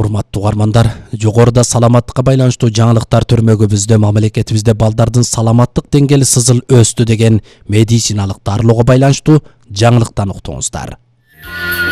Урматтуу угармандар, жогоруда саламаттыкка байланыштуу жаңылыктар төрмөгүбүздө мамлекетибизде балдардын саламаттык деңгээли сызыл өстү деген медициналык дарылоого байланыштуу жаңылыктан уктуңуздар.